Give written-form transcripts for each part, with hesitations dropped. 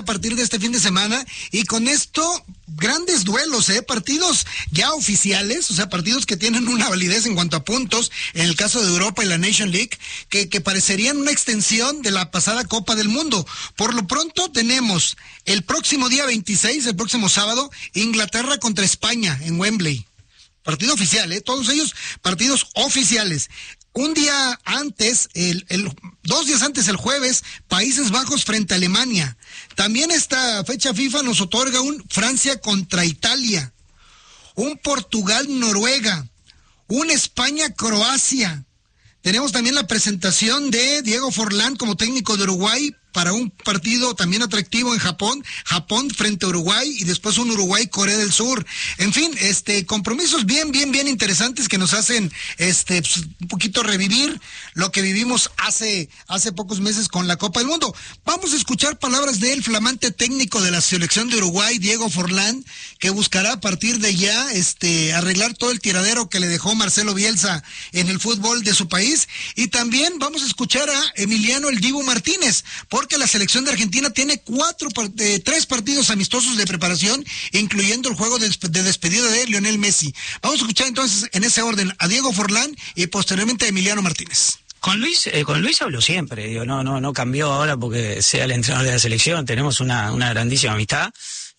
a partir de este fin de semana, y con esto grandes duelos, partidos ya oficiales, o sea, partidos que tienen una validez en cuanto a puntos, en el caso de Europa y la Nation League, que parecerían una extensión de la pasada Copa del Mundo. Por lo pronto tenemos el próximo día 26, el próximo sábado, Inglaterra contra España en Wembley. Partido oficial, todos ellos partidos oficiales. Un día antes, 2 días antes, el jueves, Países Bajos frente a Alemania. También esta fecha FIFA nos otorga un Francia contra Italia, un Portugal-Noruega, un España-Croacia. Tenemos también la presentación de Diego Forlán como técnico de Uruguay para un partido también atractivo en Japón frente a Uruguay, y después un Uruguay-Corea del Sur. En fin, compromisos bien interesantes que nos hacen un poquito revivir lo que vivimos hace pocos meses con la Copa del Mundo. Vamos a escuchar palabras del flamante técnico de la selección de Uruguay, Diego Forlán, que buscará a partir de ya arreglar todo el tiradero que le dejó Marcelo Bielsa en el fútbol de su país. Y también vamos a escuchar a Emiliano El Dibu Martínez, porque la selección de Argentina tiene 3 partidos amistosos de preparación, incluyendo el juego de despedida de Lionel Messi. Vamos a escuchar entonces en ese orden a Diego Forlán y posteriormente a Emiliano Martínez. Con Luis hablo siempre, no cambió ahora porque sea el entrenador de la selección. Tenemos una grandísima amistad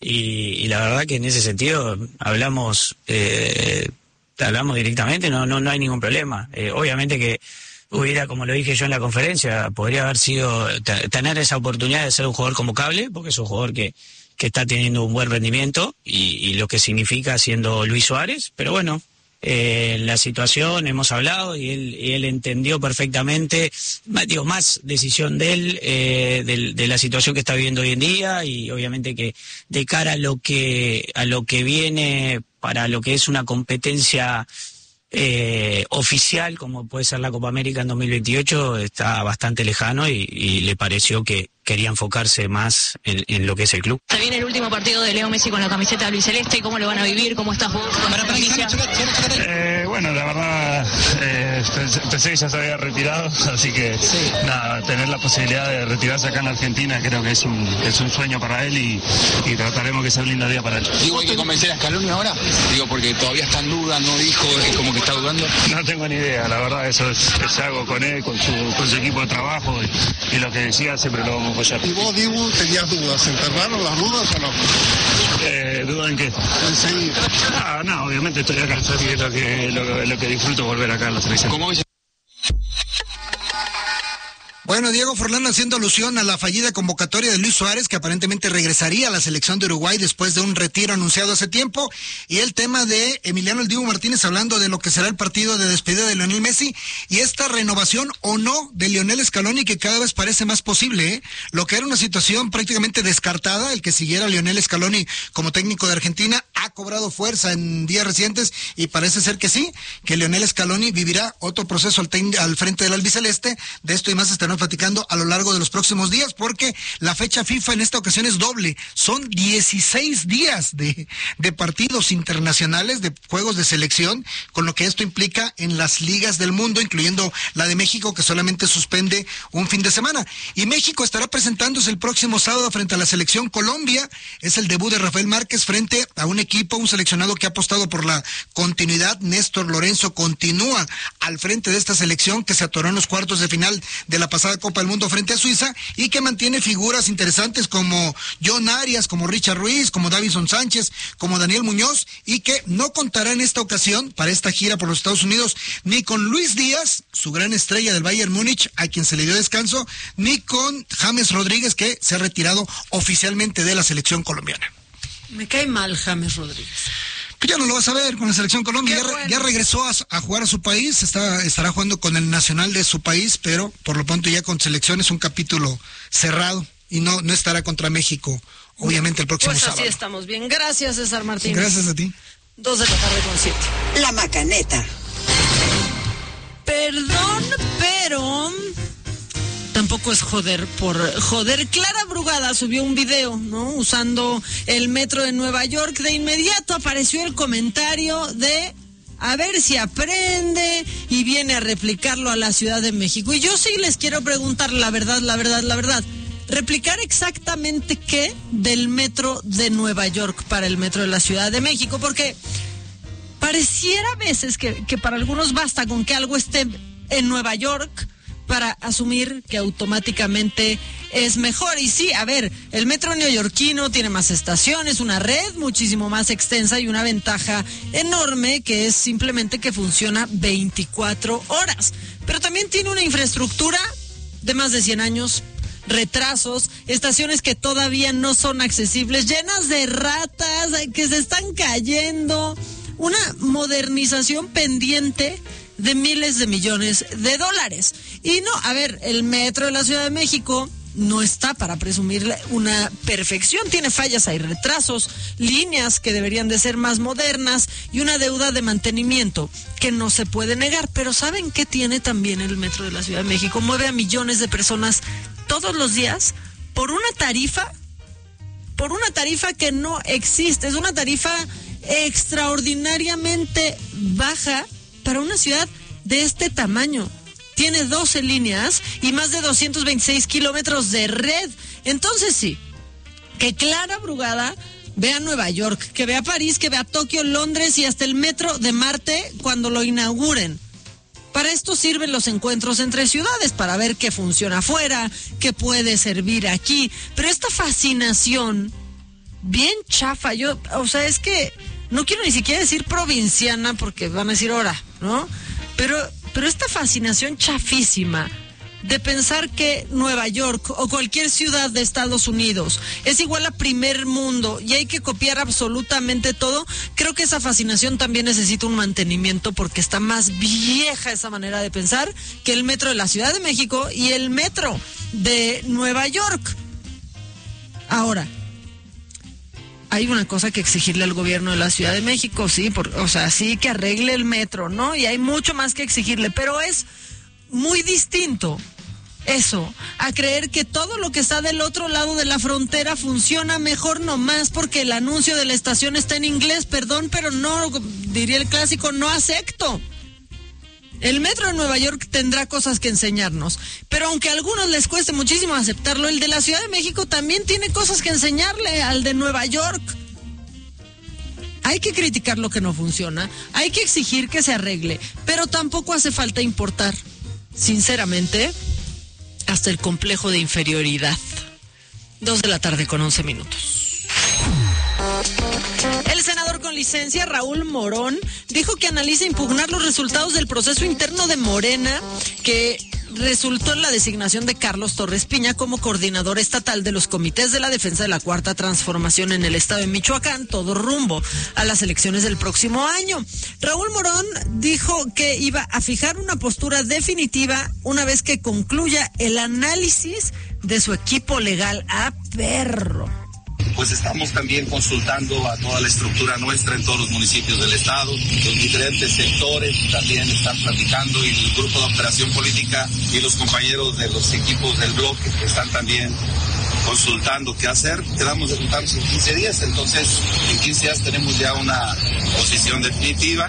y la verdad que en ese sentido hablamos directamente, no hay ningún problema. Obviamente que hubiera, como lo dije yo en la conferencia, podría haber sido tener esa oportunidad de ser un jugador convocable, porque es un jugador que está teniendo un buen rendimiento y lo que significa siendo Luis Suárez, pero bueno, la situación, hemos hablado y él entendió perfectamente, más decisión de él, de la situación que está viviendo hoy en día, y obviamente que de cara a lo que viene para lo que es una competencia oficial, como puede ser la Copa América en 2028, está bastante lejano y le pareció que quería enfocarse más en lo que es el club. Se viene el último partido de Leo Messi con la camiseta albiceleste. ¿Cómo lo van a vivir? ¿Cómo estás vos con esta noticia? Bueno, la verdad, pensé que ya se había retirado, así que nada, tener la posibilidad de retirarse acá en Argentina creo que es un sueño para él y trataremos que sea un lindo día para él. Digo, ¿hay que convencer a Scaloni ahora? Digo, porque todavía está en duda, no dijo, es como que está dudando. No tengo ni idea, la verdad, eso es algo con él, con su equipo de trabajo, y lo que decía siempre lo vamos a apoyar. ¿Y vos, Dibu, tenías dudas? ¿Se enterraron las dudas o no? ¿Duda en qué? En seguir. No, obviamente estoy acá, es lo que disfruto volver acá a la selección. ¿Cómo ves? Bueno, Diego Forlán haciendo alusión a la fallida convocatoria de Luis Suárez, que aparentemente regresaría a la selección de Uruguay después de un retiro anunciado hace tiempo, y el tema de Emiliano El Dibu Martínez hablando de lo que será el partido de despedida de Lionel Messi y esta renovación o no de Lionel Scaloni, que cada vez parece más posible, Lo que era una situación prácticamente descartada, el que siguiera Lionel Scaloni como técnico de Argentina, ha cobrado fuerza en días recientes y parece ser que sí, que Lionel Scaloni vivirá otro proceso al frente del albiceleste. De esto y más estaremos platicando a lo largo de los próximos días, porque la fecha FIFA en esta ocasión es doble. Son 16 días de partidos internacionales, de juegos de selección, con lo que esto implica en las ligas del mundo, incluyendo la de México, que solamente suspende un fin de semana. Y México estará presentándose el próximo sábado frente a la selección Colombia. Es el debut de Rafael Márquez frente a un seleccionado que ha apostado por la continuidad. Néstor Lorenzo continúa al frente de esta selección que se atoró en los cuartos de final de la pasada Copa del Mundo frente a Suiza, y que mantiene figuras interesantes como John Arias, como Richard Ruiz, como Davison Sánchez, como Daniel Muñoz, y que no contará en esta ocasión, para esta gira por los Estados Unidos, ni con Luis Díaz, su gran estrella del Bayern Múnich, a quien se le dio descanso, ni con James Rodríguez, que se ha retirado oficialmente de la selección colombiana. Me cae mal James Rodríguez. Pues ya no lo vas a ver con la selección Colombia. Bueno. Ya regresó a jugar a su país, estará jugando con el nacional de su país, pero por lo pronto ya con selección es un capítulo cerrado y no estará contra México, obviamente, el próximo sábado. Pues así estamos bien. Gracias, César Martínez. Gracias a ti. 2:07 p.m. La Macaneta. Perdón, pero tampoco es joder por joder. Clara Brugada subió un video, ¿no? Usando el metro de Nueva York. De inmediato apareció el comentario de a ver si aprende y viene a replicarlo a la Ciudad de México. Y yo sí les quiero preguntar la verdad. replicar exactamente qué del metro de Nueva York para el metro de la Ciudad de México, porque pareciera a veces que para algunos basta con que algo esté en Nueva York para asumir que automáticamente es mejor. Y sí, a ver, el metro neoyorquino tiene más estaciones, una red muchísimo más extensa y una ventaja enorme, que es simplemente que funciona 24 horas. Pero también tiene una infraestructura de más de 100 años, retrasos, estaciones que todavía no son accesibles, llenas de ratas que se están cayendo, una modernización pendiente de miles de millones de dólares. Y no, a ver, el metro de la Ciudad de México no está para presumir una perfección, tiene fallas, hay retrasos, líneas que deberían de ser más modernas y una deuda de mantenimiento que no se puede negar. Pero ¿saben qué tiene también el metro de la Ciudad de México? Mueve a millones de personas todos los días por una tarifa que no existe. Es una tarifa extraordinariamente baja para una ciudad de este tamaño. Tiene 12 líneas y más de 226 kilómetros de red. Entonces sí, que Clara Brugada vea Nueva York, que vea París, que vea Tokio, Londres y hasta el metro de Marte cuando lo inauguren. Para esto sirven los encuentros entre ciudades, para ver qué funciona afuera, qué puede servir aquí. Pero esta fascinación, bien chafa, es que no quiero ni siquiera decir provinciana porque van a decir ahora, ¿no? Pero esta fascinación chafísima de pensar que Nueva York o cualquier ciudad de Estados Unidos es igual a primer mundo y hay que copiar absolutamente todo, creo que esa fascinación también necesita un mantenimiento porque está más vieja esa manera de pensar que el metro de la Ciudad de México y el metro de Nueva York. Ahora, hay una cosa que exigirle al gobierno de la Ciudad de México, sí, sí que arregle el metro, ¿no? Y hay mucho más que exigirle, pero es muy distinto eso a creer que todo lo que está del otro lado de la frontera funciona mejor nomás porque el anuncio de la estación está en inglés, perdón, pero no, diría el clásico, no acepto. El metro de Nueva York tendrá cosas que enseñarnos, pero aunque a algunos les cueste muchísimo aceptarlo, el de la Ciudad de México también tiene cosas que enseñarle al de Nueva York. Hay que criticar lo que no funciona, hay que exigir que se arregle, pero tampoco hace falta importar, sinceramente, hasta el complejo de inferioridad. 2:11 p.m. El senador con licencia, Raúl Morón, dijo que analiza impugnar los resultados del proceso interno de Morena, que resultó en la designación de Carlos Torres Piña como coordinador estatal de los comités de la defensa de la Cuarta Transformación en el estado de Michoacán, todo rumbo a las elecciones del próximo año. Raúl Morón dijo que iba a fijar una postura definitiva una vez que concluya el análisis de su equipo legal. ¡Ah, perro! Pues estamos también consultando a toda la estructura nuestra en todos los municipios del estado, los diferentes sectores también están platicando y el grupo de operación política y los compañeros de los equipos del bloque están también consultando qué hacer. Quedamos de juntarnos en 15 días, entonces en 15 días tenemos ya una posición definitiva.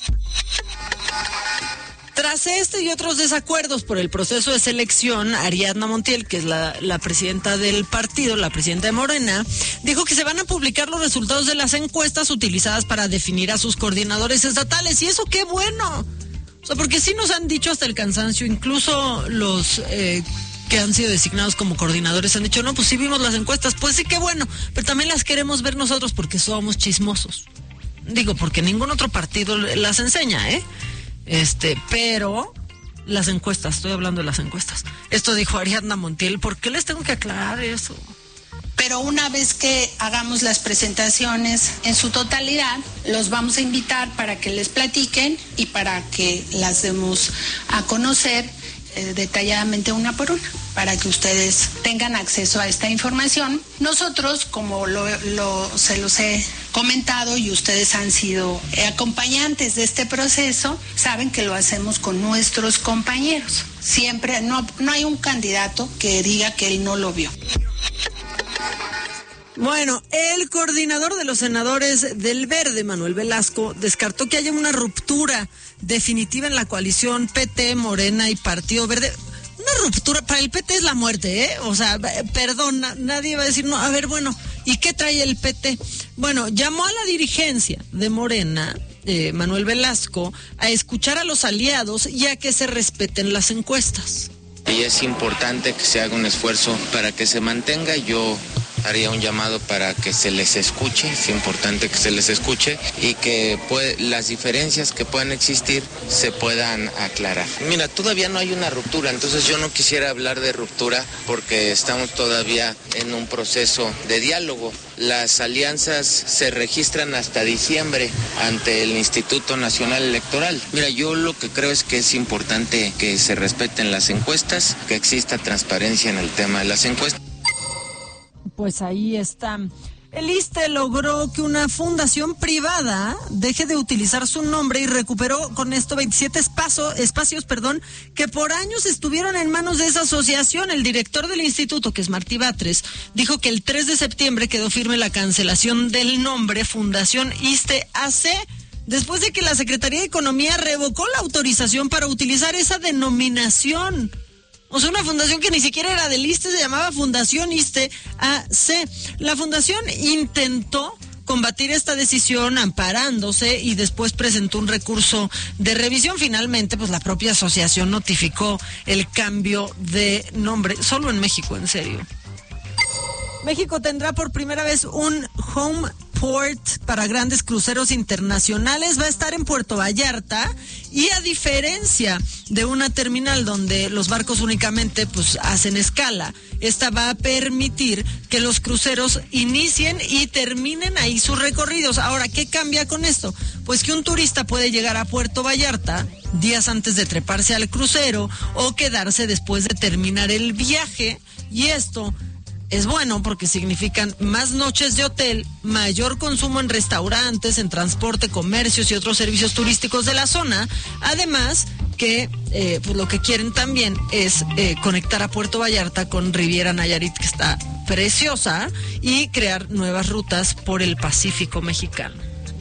Tras este y otros desacuerdos por el proceso de selección, Ariadna Montiel, que es la presidenta del partido, la presidenta de Morena, dijo que se van a publicar los resultados de las encuestas utilizadas para definir a sus coordinadores estatales. Y eso qué bueno. O sea, porque sí nos han dicho hasta el cansancio, incluso los que han sido designados como coordinadores han dicho, no, pues sí vimos las encuestas. Pues sí, qué bueno, pero también las queremos ver nosotros porque somos chismosos. Digo, porque ningún otro partido las enseña, pero las encuestas, estoy hablando de las encuestas. Esto dijo Ariadna Montiel. ¿Por qué les tengo que aclarar eso? Pero una vez que hagamos las presentaciones en su totalidad, los vamos a invitar para que les platiquen y para que las demos a conocer detalladamente una por una, para que ustedes tengan acceso a esta información. Nosotros, como se los he comentado y ustedes han sido acompañantes de este proceso, saben que lo hacemos con nuestros compañeros. Siempre, no hay un candidato que diga que él no lo vio. Bueno, el coordinador de los senadores del Verde, Manuel Velasco, descartó que haya una ruptura definitiva en la coalición PT, Morena y Partido Verde. Una ruptura para el PT es la muerte, ¿eh? O sea, perdón, nadie va a decir, no, a ver, bueno, ¿y qué trae el PT? Bueno, llamó a la dirigencia de Morena, Manuel Velasco, a escuchar a los aliados y a que se respeten las encuestas. Y es importante que se haga un esfuerzo para que se mantenga. Yo haría un llamado para que se les escuche, es importante que se les escuche y que las diferencias que puedan existir se puedan aclarar. Mira, todavía no hay una ruptura, entonces yo no quisiera hablar de ruptura porque estamos todavía en un proceso de diálogo. Las alianzas se registran hasta diciembre ante el Instituto Nacional Electoral. Mira, yo lo que creo es que es importante que se respeten las encuestas, que exista transparencia en el tema de las encuestas. Pues ahí está. El ISSSTE logró que una fundación privada deje de utilizar su nombre y recuperó con esto 27 espacios, que por años estuvieron en manos de esa asociación. El director del instituto, que es Martí Batres, dijo que el 3 de septiembre quedó firme la cancelación del nombre Fundación ISSSTE AC, después de que la Secretaría de Economía revocó la autorización para utilizar esa denominación. O sea, una fundación que ni siquiera era del ISSSTE, se llamaba Fundación ISSSTE AC. La fundación intentó combatir esta decisión amparándose y después presentó un recurso de revisión. Finalmente, pues la propia asociación notificó el cambio de nombre. Solo en México, en serio. México tendrá por primera vez un home port para grandes cruceros internacionales. Va a estar en Puerto Vallarta y, a diferencia de una terminal donde los barcos únicamente pues hacen escala, esta va a permitir que los cruceros inicien y terminen ahí sus recorridos. Ahora, ¿qué cambia con esto? Pues que un turista puede llegar a Puerto Vallarta días antes de treparse al crucero o quedarse después de terminar el viaje, y esto es bueno porque significan más noches de hotel, mayor consumo en restaurantes, en transporte, comercios y otros servicios turísticos de la zona. Además que pues lo que quieren también es conectar a Puerto Vallarta con Riviera Nayarit, que está preciosa, y crear nuevas rutas por el Pacífico mexicano.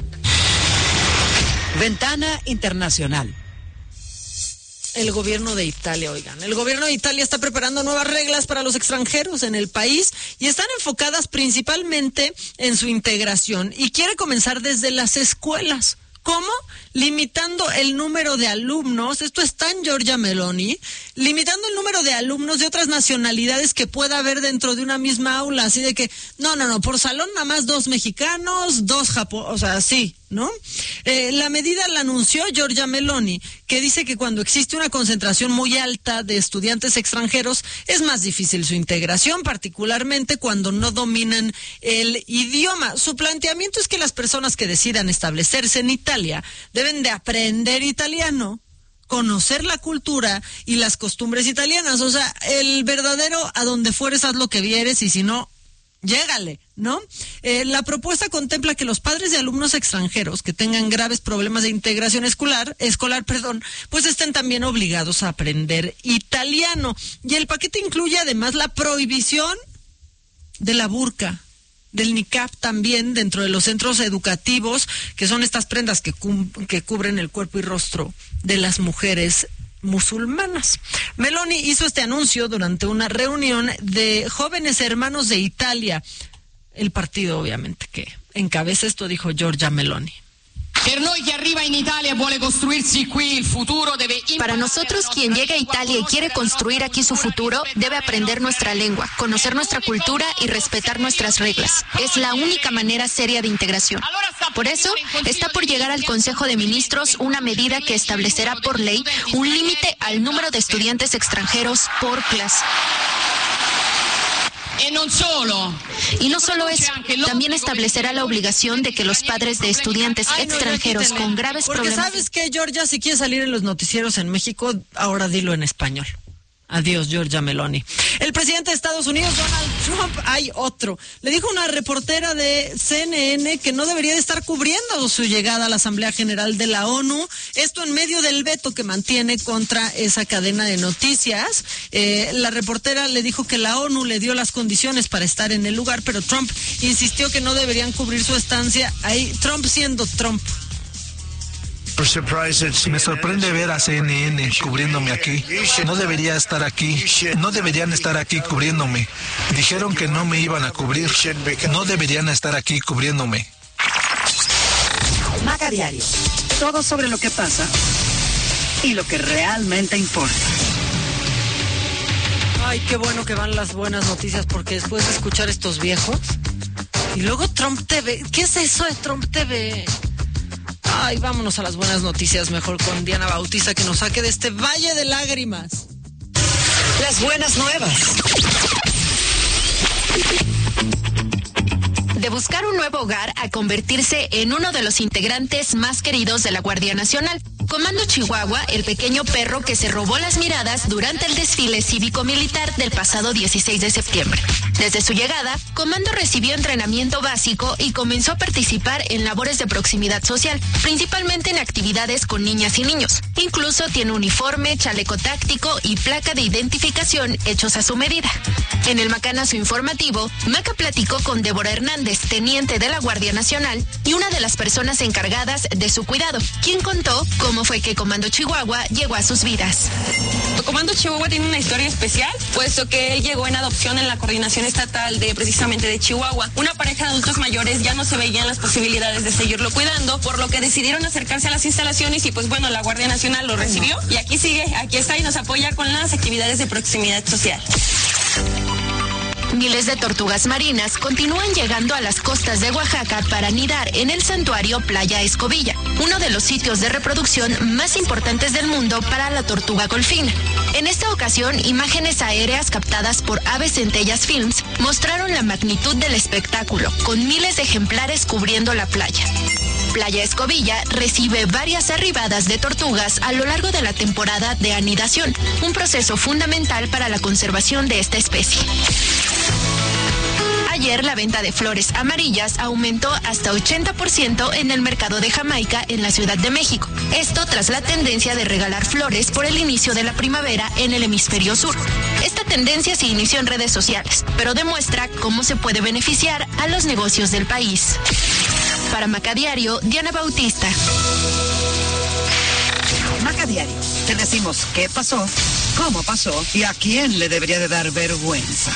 Ventana Internacional. El gobierno de Italia, el gobierno de Italia está preparando nuevas reglas para los extranjeros en el país y están enfocadas principalmente en su integración, y quiere comenzar desde las escuelas. ¿Cómo? Limitando el número de alumnos, esto está en Giorgia Meloni, limitando el número de alumnos de otras nacionalidades que pueda haber dentro de una misma aula, así de que, no, por salón nada más 2 mexicanos, 2 japoneses, o sea, sí, ¿no? La medida la anunció Giorgia Meloni, que dice que cuando existe una concentración muy alta de estudiantes extranjeros es más difícil su integración, particularmente cuando no dominan el idioma. Su planteamiento es que las personas que decidan establecerse en Italia deben de aprender italiano, conocer la cultura y las costumbres italianas. O sea, el verdadero a donde fueres haz lo que vieres, y si no, llégale, ¿no? La propuesta contempla que los padres de alumnos extranjeros que tengan graves problemas de integración escolar, pues estén también obligados a aprender italiano. Y el paquete incluye además la prohibición de la burka, del niqab también dentro de los centros educativos, que son estas prendas que cubren el cuerpo y rostro de las mujeres musulmanas. Meloni hizo este anuncio durante una reunión de jóvenes hermanos de Italia. El partido, obviamente, que encabeza esto, dijo Giorgia Meloni. Para nosotros, quien llega a Italia y quiere construir aquí su futuro, debe aprender nuestra lengua, conocer nuestra cultura y respetar nuestras reglas. Es la única manera seria de integración. Por eso, está por llegar al Consejo de Ministros una medida que establecerá por ley un límite al número de estudiantes extranjeros por clase. Y no solo eso, también establecerá la obligación de que los padres de estudiantes extranjeros con graves problemas... Porque ¿sabes qué, Giorgia? Si quieres salir en los noticieros en México, ahora dilo en español. Adiós, Giorgia Meloni. El presidente de Estados Unidos, Donald Trump, hay otro. Le dijo a una reportera de CNN que no debería de estar cubriendo su llegada a la Asamblea General de la ONU. Esto en medio del veto que mantiene contra esa cadena de noticias. La reportera le dijo que la ONU le dio las condiciones para estar en el lugar, pero Trump insistió que no deberían cubrir su estancia ahí. Trump siendo Trump. Me sorprende ver a CNN cubriéndome aquí. No debería estar aquí. No deberían estar aquí cubriéndome. Dijeron que no me iban a cubrir. No deberían estar aquí cubriéndome. Maca Diario. Todo sobre lo que pasa y lo que realmente importa. Ay, qué bueno que van las buenas noticias, porque después de escuchar estos viejos y luego Trump TV, ¿qué es eso de Trump TV? Ay, vámonos a las buenas noticias mejor con Diana Bautista, que nos saque de este valle de lágrimas. Las buenas nuevas. De buscar un nuevo hogar a convertirse en uno de los integrantes más queridos de la Guardia Nacional. Comando Chihuahua, el pequeño perro que se robó las miradas durante el desfile cívico-militar del pasado 16 de septiembre. Desde su llegada, Comando recibió entrenamiento básico y comenzó a participar en labores de proximidad social, principalmente en actividades con niñas y niños. Incluso tiene uniforme, chaleco táctico y placa de identificación hechos a su medida. En el macanazo informativo, Maca platicó con Débora Hernández, teniente de la Guardia Nacional y una de las personas encargadas de su cuidado, quien contó cómo fue que Comando Chihuahua llegó a sus vidas. Comando Chihuahua tiene una historia especial, puesto que él llegó en adopción en la coordinación estatal precisamente de Chihuahua. Una pareja de adultos mayores ya no se veían las posibilidades de seguirlo cuidando, por lo que decidieron acercarse a las instalaciones y pues bueno, la Guardia Nacional lo recibió y aquí sigue, aquí está y nos apoya con las actividades de proximidad social. Miles de tortugas marinas continúan llegando a las costas de Oaxaca para anidar en el santuario Playa Escobilla, uno de los sitios de reproducción más importantes del mundo para la tortuga golfina. En esta ocasión, imágenes aéreas captadas por Aves Centellas Films mostraron la magnitud del espectáculo, con miles de ejemplares cubriendo la playa. Playa Escobilla recibe varias arribadas de tortugas a lo largo de la temporada de anidación, un proceso fundamental para la conservación de esta especie. Ayer la venta de flores amarillas aumentó hasta 80% en el mercado de Jamaica en la Ciudad de México. Esto tras la tendencia de regalar flores por el inicio de la primavera en el hemisferio sur. Esta tendencia se inició en redes sociales, pero demuestra cómo se puede beneficiar a los negocios del país. Para Maca Diario, Diana Bautista. Maca Diario. Te decimos qué pasó, cómo pasó y a quién le debería de dar vergüenza.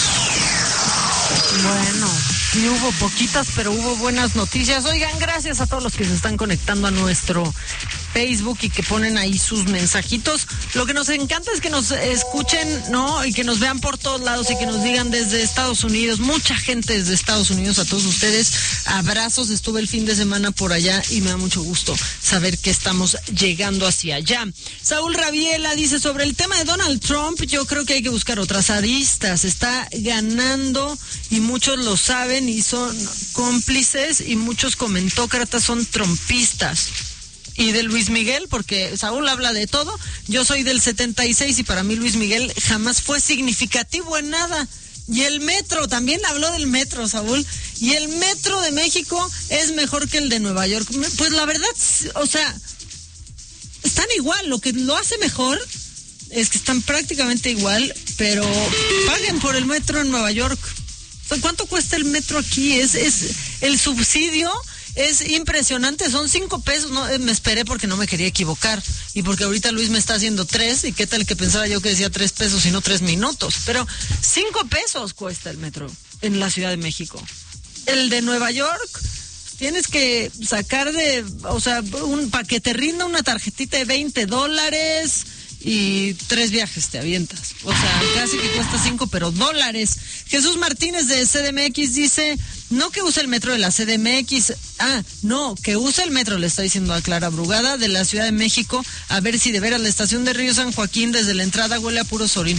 Bueno, sí hubo poquitas, pero hubo buenas noticias. Oigan, gracias a todos los que se están conectando a nuestro Facebook y que ponen ahí sus mensajitos. Lo que nos encanta es que nos escuchen, ¿no? Y que nos vean por todos lados y que nos digan desde Estados Unidos. Mucha gente desde Estados Unidos, a todos ustedes. Abrazos, estuve el fin de semana por allá y me da mucho gusto saber que estamos llegando hacia allá. Saúl Rabiela dice, sobre el tema de Donald Trump, yo creo que hay que buscar otras aristas. Está ganando y muchos lo saben y son cómplices y muchos comentócratas son trumpistas. Y de Luis Miguel, porque Saúl habla de todo, yo soy del 76 y para mí Luis Miguel jamás fue significativo en nada. Y el metro, también habló del metro, Saúl, y el metro de México es mejor que el de Nueva York. Pues la verdad, o sea, están igual, lo que lo hace mejor es que están prácticamente igual, pero paguen por el metro en Nueva York. O sea, ¿cuánto cuesta el metro aquí? Es el subsidio. Es impresionante, son 5 pesos, no, me esperé porque no me quería equivocar y porque ahorita Luis me está haciendo 3 y qué tal que pensaba yo que decía 3 pesos y no 3 minutos, pero 5 pesos cuesta el metro en la Ciudad de México. El de Nueva York tienes que sacar para que te rinda una tarjetita de $20 y 3 viajes te avientas. O sea, casi que cuesta 5, pero $. Jesús Martínez de CDMX dice, no que use el metro de la CDMX, no, que use el metro, le está diciendo a Clara Brugada, de la Ciudad de México, a ver si de veras la estación de Río San Joaquín desde la entrada huele a puro sorín.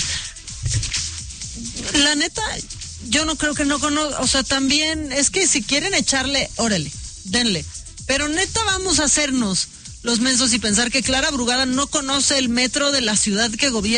La neta, yo no creo que no conozco, o sea, también, es que si quieren echarle, órale, denle, pero neta vamos a hacernos los mensos y pensar que Clara Brugada no conoce el metro de la ciudad que gobierna.